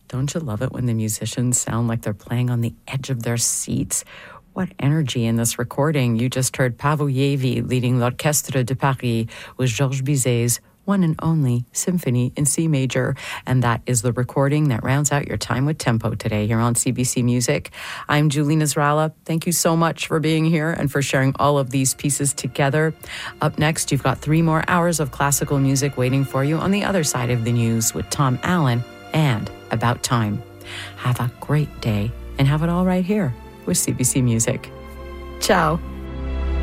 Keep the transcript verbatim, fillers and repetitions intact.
Don't you love it when the musicians sound like they're playing on the edge of their seats? What energy in this recording. You just heard Pavoyevi leading l'Orchestre de Paris with Georges Bizet's one and only Symphony in C Major. And that is the recording that rounds out your time with Tempo today here on C B C Music. I'm Julie Nasrallah. Thank you so much for being here and for sharing all of these pieces together. Up next, you've got three more hours of classical music waiting for you on the other side of the news with Tom Allen and About Time. Have a great day and have it all right here with C B C Music. Ciao.